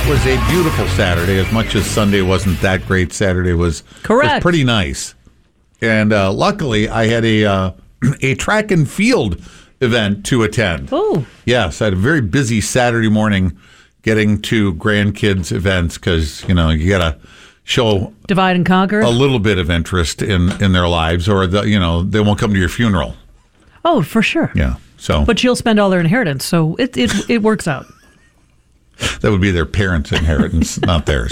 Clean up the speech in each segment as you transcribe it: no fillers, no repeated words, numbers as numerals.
was a beautiful Saturday. As much as Sunday wasn't that great, Saturday was pretty nice. And luckily, I had a track and field event to attend. Oh. Yes, I had a very busy Saturday morning getting to grandkids' events because, you got to show divide and conquer a little bit of interest in their lives, or they won't come to your funeral. Oh, for sure. Yeah. So, but you'll spend all their inheritance, so it works out. That would be their parents' inheritance, not theirs.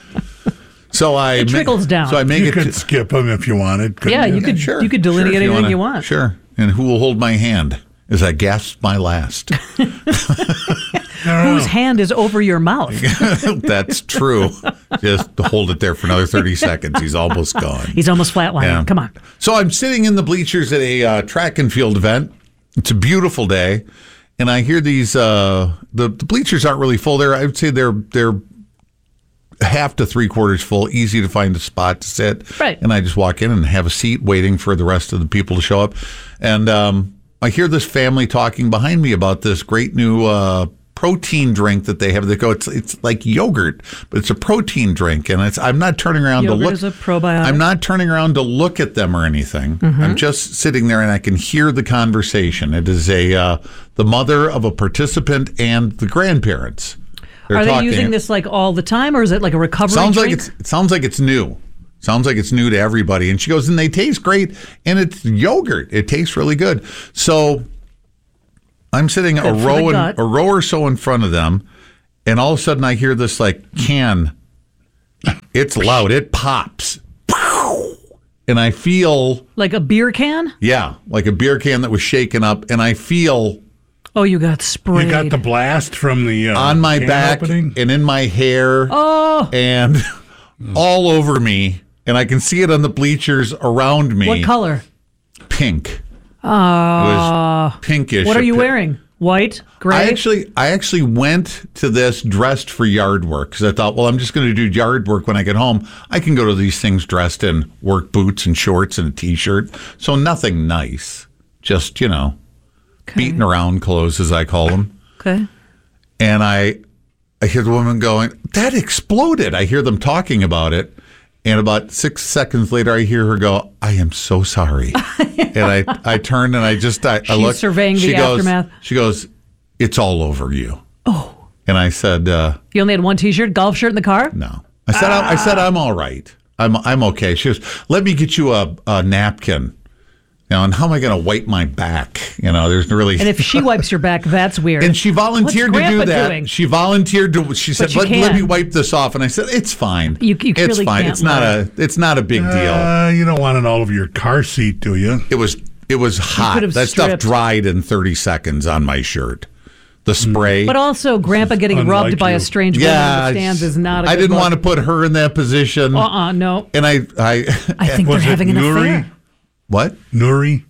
So it trickles down. So I make you could skip them if you wanted. Yeah, you could. Sure, you could delineate anything you want. Sure. And who will hold my hand as I gasp my last? Whose hand is over your mouth? That's true. Just hold it there for another 30 seconds. He's almost gone. He's almost flatlining. Yeah. Come on. So I'm sitting in the bleachers at a track and field event. It's a beautiful day, and I hear these. The bleachers aren't really full there. I would say they're half to 3/4 full. Easy to find a spot to sit. Right. And I just walk in and have a seat, waiting for the rest of the people to show up. And I hear this family talking behind me about this great new protein drink that they have. They go, it's like yogurt, but it's a protein drink, and I'm not turning around yogurt to look. Is a probiotic. I'm not turning around to look at them or anything. Mm-hmm. I'm just sitting there, and I can hear the conversation. It is the mother of a participant and the grandparents. Are they using this like all the time, or is it like a recovery drink? It sounds like it's new. Sounds like it's new to everybody. And she goes, and they taste great, and it's yogurt. It tastes really good. So I'm sitting a row or so in front of them, and all of a sudden I hear this like can. It's loud. It pops. And I feel like a beer can? Yeah, like a beer can that was shaken up, and I feel. Oh, you got sprayed. You got the blast from the on my back opening? And in my hair. Oh, and all over me, and I can see it on the bleachers around me. What color? Pink. It was pinkish. What are you wearing? White, gray? I actually went to this dressed for yard work because I thought, well, I'm just going to do yard work when I get home. I can go to these things dressed in work boots and shorts and a T-shirt. So nothing nice. Just, beating around clothes, as I call them. Okay. And I hear the woman going, that exploded. I hear them talking about it. And about 6 seconds later, I hear her go, I am so sorry. And I turn and I look. She's surveying the aftermath. She goes, it's all over you. Oh. And I said, you only had one T-shirt, golf shirt in the car? No. I said, I'm all right. I'm okay. She goes, let me get you a napkin. And how am I going to wipe my back? There's really. And if she wipes your back, that's weird. And she volunteered to do that. Doing? She volunteered to. She said, "Let me wipe this off." And I said, "It's fine. It's really fine. Can't It's not a big deal. You don't want it all over your car seat, do you?" It was hot. That stuff dried in 30 seconds on my shirt. The spray. But also, Grandpa getting rubbed by a strange woman in the stands is not a good I didn't look. want to put her in that position. No. And I think they're having an affair. What? Nuri?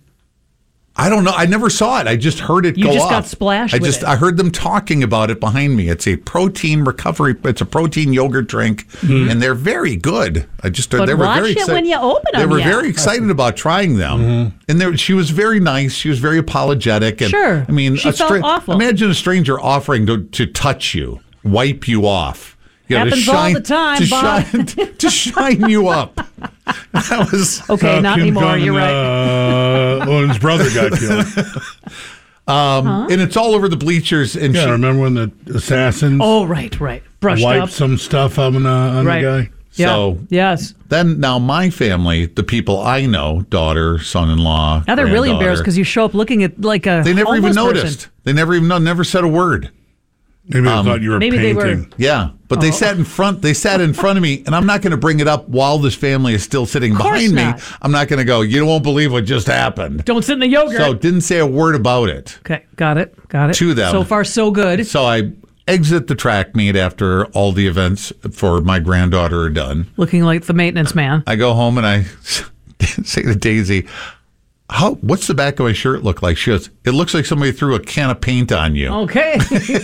I don't know. I never saw it. I just heard it go off. You just got splashed with it. I heard them talking about it behind me. It's a protein recovery. It's a protein yogurt drink, and they're very good. They were very excited. When you open them. They were very excited about trying them, and she was very nice. She was very apologetic. And, sure. I mean, she felt awful. Imagine a stranger offering to touch you, wipe you off. Happens all the time, Bob. To shine you up. That was okay. Not Kim anymore. You're right. His brother got killed. And it's all over the bleachers. And remember when the assassins? Oh, right. Brushed wiped up some stuff on the guy. Yeah. So yes. Then now my family, the people I know, daughter, son-in-law. Now they're really embarrassed because you show up looking at like a. They never even noticed. Person. They never said a word. Maybe they thought you were painting. They were. Yeah, but they sat in front. They sat in front of me, and I'm not going to bring it up while this family is still sitting behind me. I'm not going to go. You won't believe what just happened. Don't sit in the yogurt. So didn't say a word about it. Okay, got it. To them. So far, so good. So I exit the track meet after all the events for my granddaughter are done. Looking like the maintenance man. I go home and I say to Daisy, what's the back of my shirt look like? She goes, it looks like somebody threw a can of paint on you. Okay.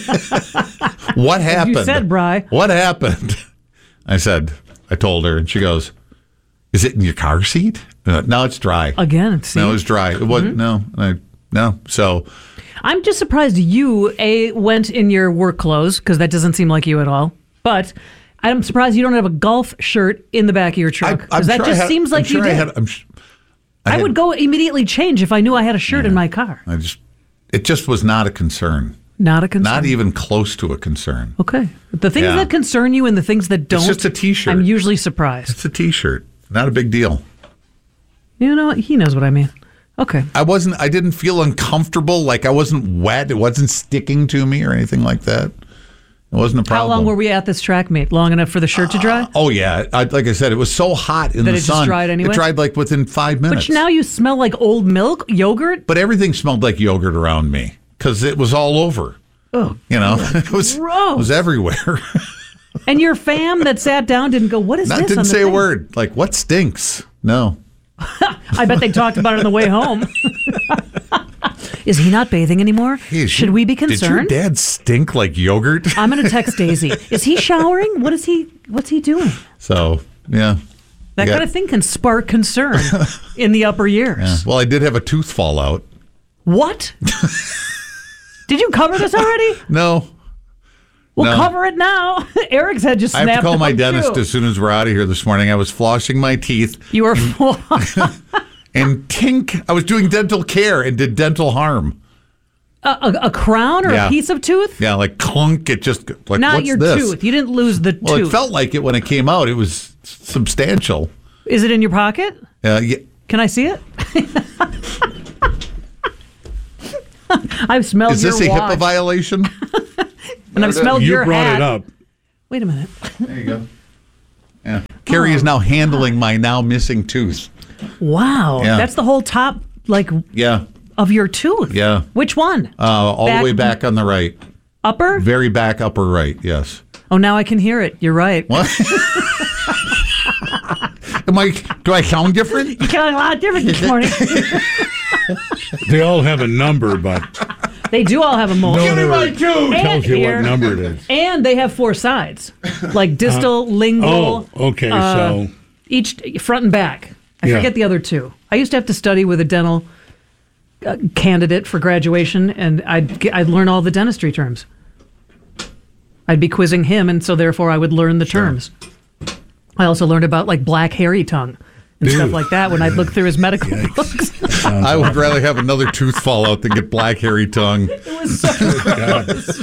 What happened? You said, Bri. What happened? I told her, and she goes, is it in your car seat? No, it's dry. Again, see? No, it's dry. It wasn't, no. So I'm just surprised you, went in your work clothes, because that doesn't seem like you at all. But I'm surprised you don't have a golf shirt in the back of your truck. Because that just seems like you did. I would go immediately change if I knew I had a shirt in my car. It just was not a concern. Not a concern. Not even close to a concern. Okay. The things that concern you and the things that don't. It's just a T-shirt. I'm usually surprised. It's a T-shirt. Not a big deal. You know what? He knows what I mean. Okay. I didn't feel uncomfortable. Like I wasn't wet. It wasn't sticking to me or anything like that. It wasn't a problem. How long were we at this track meet? Long enough for the shirt to dry? Oh, yeah. Like I said, it was so hot in the sun. That it just dried anyway? It dried like within 5 minutes. But now you smell like old milk, yogurt? But everything smelled like yogurt around me because it was all over. Oh, it was everywhere. And your fam that sat down didn't go, what is this? Didn't say a word. Like, what stinks? No. I bet they talked about it on the way home. Is he not bathing anymore? Hey, should we be concerned? Did your dad stink like yogurt? I'm going to text Daisy. Is he showering? What's he doing? So, yeah. That kind of thing can spark concern in the upper years. Yeah. Well, I did have a tooth fall out. What? Did you cover this already? No. We'll cover it now. Eric's head just snapped. I have to call my dentist as soon as we're out of here this morning. I was flossing my teeth. You were and tink, I was doing dental care and did dental harm. A crown or a piece of tooth? Yeah, like clunk. It just like not what's your this? Tooth. You didn't lose the tooth. Well, it felt like it when it came out. It was substantial. Is it in your pocket? Yeah. Can I see it? I've smelled your watch. Is this a HIPAA violation? And I've smelled your hat. You brought it up. Wait a minute. There you go. Yeah. Carrie is now handling my now missing tooth. Wow. Yeah. That's the whole top, of your tooth. Yeah. Which one? All the way back on the right. Upper? Very back upper right, yes. Oh, now I can hear it. You're right. What? Do I sound different? You sound a lot different this morning. They all have a number, but... They do all have a mold. No one ever tells you what number it is. And they have 4 sides, like distal, lingual. Oh, okay, so... Each front and back. I forget the other 2. I used to have to study with a dental candidate for graduation, and I'd learn all the dentistry terms. I'd be quizzing him, and so therefore I would learn the terms. I also learned about like black hairy tongue and stuff like that when I'd look through his medical books. I would rather have another tooth fall out than get black hairy tongue. It was so gross.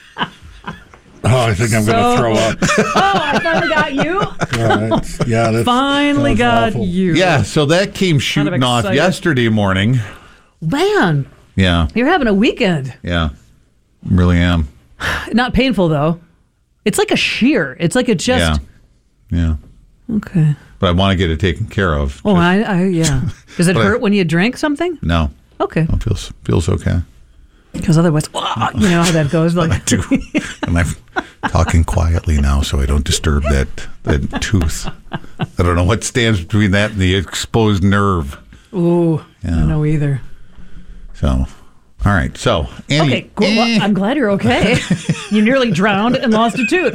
I think I'm going to throw up. I finally got you. That's finally got awful. you. Yeah, so that came shooting off yesterday morning. Man. Yeah. You're having a weekend. Yeah. Really am. Not painful, though. It's like a shear. It's like it just... Yeah. Okay. But I want to get it taken care of. Oh, yeah. Does it hurt when you drink something? No. Okay. It feels okay. Because otherwise, you know how that goes. Like, I do. And I'm talking quietly now so I don't disturb that tooth. I don't know what stands between that and the exposed nerve. Ooh, I don't know either. So, all right. So, Annie. Okay, cool. Well, I'm glad you're okay. You nearly drowned and lost a tooth.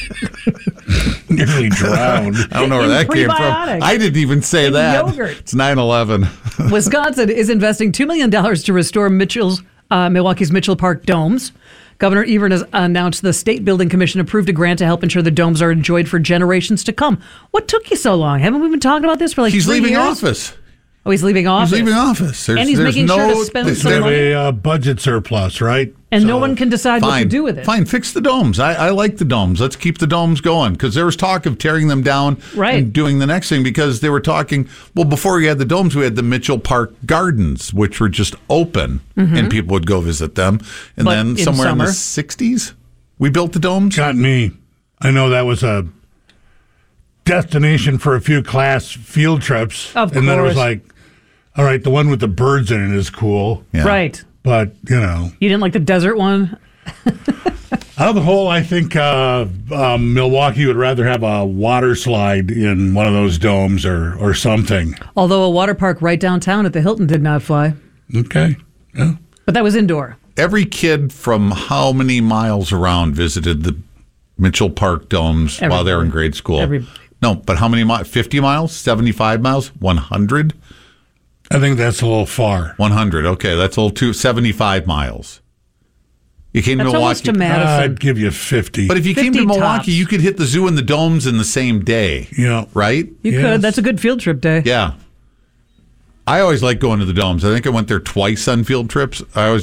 Nearly drowned. I don't know where that came from. I didn't even say that. Yogurt. It's 9/11. Wisconsin is investing $2 million to restore Milwaukee's Mitchell Park domes. Governor Evers has announced the State Building Commission approved a grant to help ensure the domes are enjoyed for generations to come. What took you so long? Haven't we been talking about this for like 3 years? He's leaving office. Oh, he's leaving office. He's leaving office. And he's making sure to spend some money. They have a budget surplus, right? And no one can decide what to do with it. Fine, fix the domes. I like the domes. Let's keep the domes going. Because there was talk of tearing them down and doing the next thing. Because they were talking, before we had the domes, we had the Mitchell Park Gardens, which were just open. Mm-hmm. And people would go visit them. And then somewhere in the 60s, we built the domes. Got me. I know that was a destination for a few class field trips. Of course. And then it was like, all right, the one with the birds in it is cool. Yeah. Right. But, You didn't like the desert one? Out of the whole, I think Milwaukee would rather have a water slide in one of those domes or something. Although a water park right downtown at the Hilton did not fly. Okay. Yeah. But that was indoor. Every kid from how many miles around visited the Mitchell Park domes while they were in grade school? No, but how many miles? 50 miles? 75 miles? 100? I think that's a little far. 100. Okay, that's a little too. 75 miles. You came to That's almost Milwaukee. to Madison. I'd give you 50. But if you came to 50 Milwaukee, tops. you could hit the zoo and the domes in the same day. Yeah. Right? You Yes. could. That's a good field trip day. Yeah. I always like going to the domes. I think I went there twice on field trips.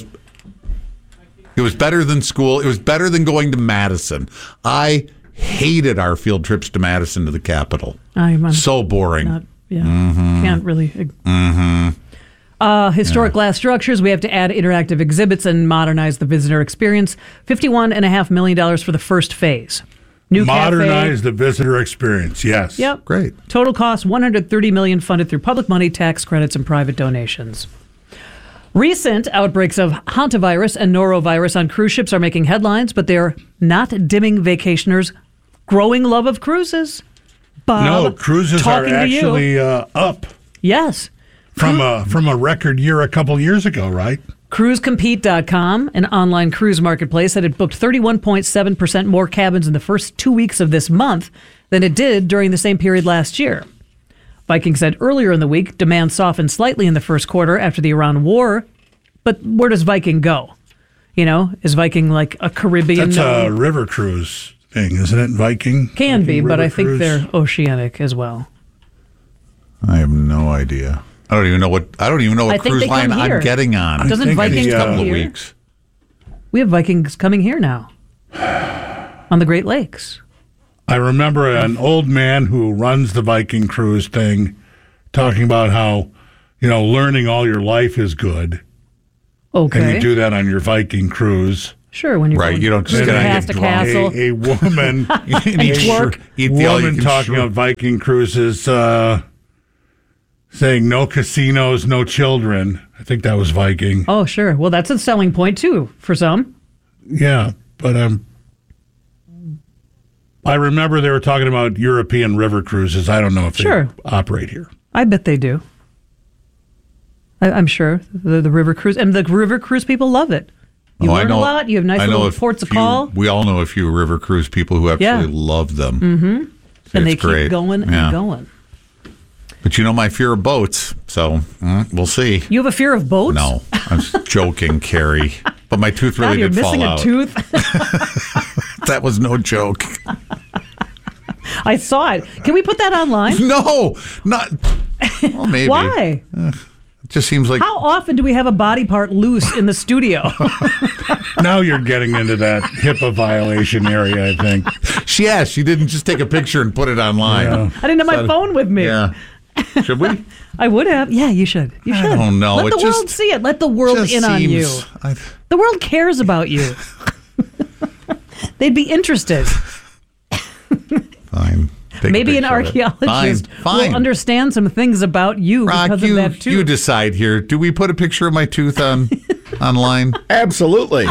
It was better than school. It was better than going to Madison. I hated our field trips to Madison to the Capitol. I'm So boring. not, can't really. Historic glass structures. We have to add interactive exhibits and modernize the visitor experience. $51.5 million for the first phase. New Modernize cafe. the visitor experience, yes. Yep. Great. Total cost $130 million, funded through public money, tax credits, and private donations. Recent outbreaks of hantavirus and norovirus on cruise ships are making headlines, but they're not dimming vacationers' growing love of cruises. Bob, No, cruises are talking to you. actually up Yes. from a record year a couple years ago, right? CruiseCompete.com, an online cruise marketplace, said it booked 31.7% more cabins in the first 2 weeks of this month than it did during the same period last year. Viking said earlier in the week demand softened slightly in the first quarter after the Iran war. But where does Viking go? Is Viking like a Caribbean? That's a river cruise thing, isn't it? Viking? Can be, Viking but river I think cruise? they're oceanic as well. I have no idea. I don't even know what I think cruise they come line here. I'm getting on. Doesn't think Viking the, come couple of here? weeks. We have Vikings coming here now on the Great Lakes. I remember an old man who runs the Viking cruise thing talking about how, learning all your life is good. Okay. And you do that on your Viking cruise. Sure, when you're Right, going you don't just cruising get on past a and get drunk. castle. A woman, twerk. Eat the all you woman can talking shrimp. about Viking cruises, saying no casinos, no children. I think that was Viking. Oh, sure. Well, that's a selling point too for some. Yeah, but I remember they were talking about European river cruises. I don't know if Sure. they operate here. I bet they do. I'm sure the river cruise and the river cruise people love it. You learn a lot. You have nice little ports of call, We all know a few river cruise people who absolutely love them. Mm-hmm. and they keep going and going. But my fear of boats, so we'll see. You have a fear of boats? No, I'm joking, Carrie. But my tooth really God, you're did fall missing a out. tooth. That was no joke. I saw it. Can we put that online? No, not. Well, maybe. Why? It just seems like How often do we have a body part loose in the studio? Now you're getting into that HIPAA violation area, I think. she didn't just take a picture and put it online. Yeah. I didn't have my phone with me. Yeah. Should we? I would have. Yeah, you should. You should. I don't know. Let It the world see it. Let the world Just in on you. seems- The world cares about you. They'd be interested. Fine. Take a Maybe an picture of it. archaeologist Fine. will understand some things about you Rock, because of that tooth. you decide here. Do we put a picture of my tooth on online? Absolutely.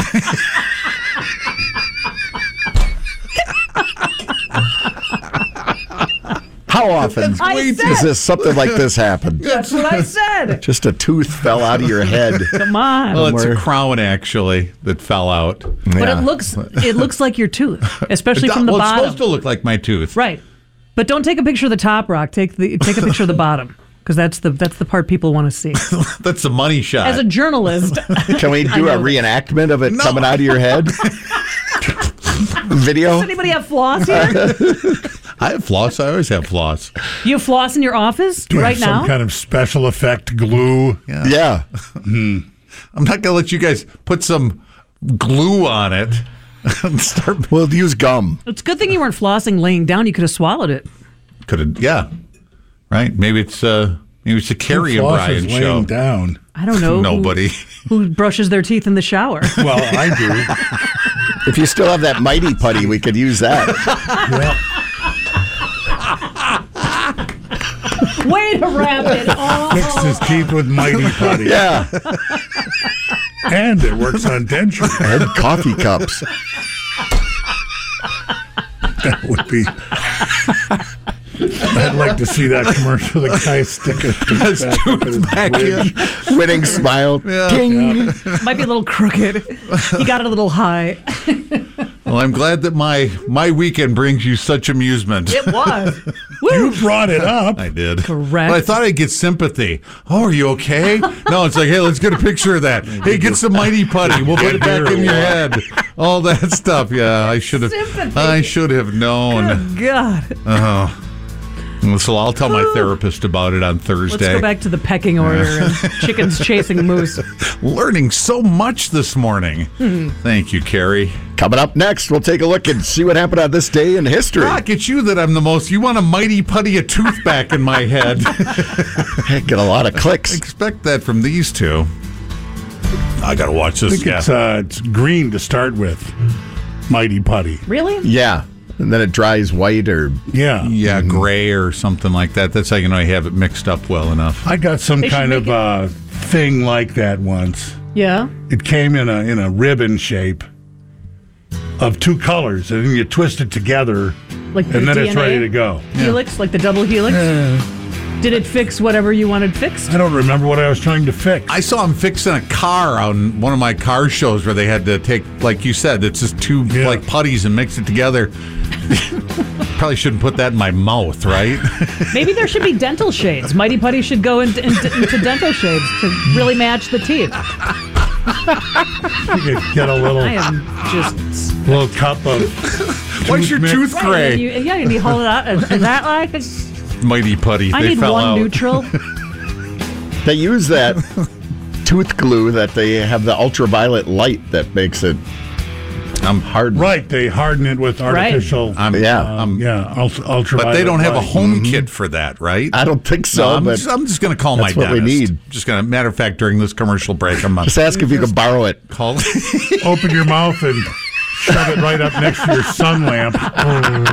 How often I said- does something like this happen? That's what I said. Just a tooth fell out of your head. Come on. Well, it's a Somewhere. crown actually that fell out. But Yeah. it looks like your tooth, especially from the Well, it's bottom. supposed to look like my tooth. Right. But don't take a picture of the top, Rock. Take a picture of the bottom, because that's the part people want to see. That's the money shot. As a journalist, Can we do a reenactment of it coming out of your head? Video? does anybody have floss here? I have floss. I always have floss. You have floss in your office Do you right have some now? kind of special effect glue? Yeah. I'm not going to let you guys put some glue on it and start. We'll use gum. It's a good thing you weren't flossing laying down. You could have swallowed it. Could have, yeah. Right? Maybe it's the Carrie and Floss Brian is show. laying down. I don't know. Nobody. Who brushes their teeth in the shower? Well, I do. If you still have that Mighty Putty, we could use that. Yeah. Way to wrap it all. Fixed his teeth with Mighty Putty. Yeah. And it works on denture. And coffee cups. That would be. I'd like to see that commercial. The guy sticking his tooth back in. Winning smile. Ding. Might be a little crooked. You got it a little high. Well, I'm glad that my weekend brings you such amusement. It was. You brought it up. I did. Correct. But I thought I'd get sympathy. Oh, are you okay? No, it's like, hey, let's get a picture of that. Hey, get some Mighty Putty. We'll put it back in your head. All that stuff. Yeah, I should have. Sympathy. I should have known. Good God. So I'll tell my therapist about it on Thursday. Let's go back to the pecking order and chickens chasing moose. Learning so much this morning. Thank you, Carrie. Coming up next, we'll take a look and see what happened on this day in history. Rock, it's you that I'm the most. You want a Mighty Putty a tooth back in my head. Get a lot of clicks. Expect that from these two. I got to watch this. It's green to start with. Mighty Putty. Really? Yeah. And then it dries white or... Yeah, gray or something like that. That's how you know you have it mixed up well enough. I got some kind of thing like that once. Yeah. It came in a ribbon shape of two colors, and then you twist it together, Like the and then DNA it's ready to go. Helix, like the double helix? Did it fix whatever you wanted fixed? I don't remember what I was trying to fix. I saw him fixing a car on one of my car shows where they had to take, like you said, it's just two like putties and mix it together. Probably shouldn't put that in my mouth, right? Maybe there should be dental shades. Mighty Putty should go into dental shades to really match the teeth. You could get a little cup of. Why's your tooth gray? And you hold it out. Is that like Mighty Putty? I they need fell one out. neutral. They use that tooth glue that they have the ultraviolet light that makes it hard. Right, they harden it with artificial. Ultraviolet. But they don't have a light. home kit for that, right? I don't think so. No, but I'm just going to call my that's what we dentist. need. Just going to, matter of fact, during this commercial break, I'm just ask if you can borrow it. Call. Open your mouth and shove it right up next to your sun lamp.